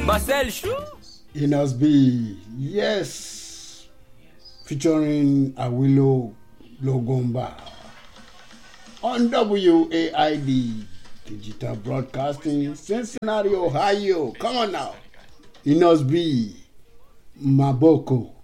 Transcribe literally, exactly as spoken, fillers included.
Marcel Chou. It must be, yes, featuring Awilo Logomba on W A I D Digital Broadcasting, Cincinnati, Ohio. Come on now. It must be Maboko.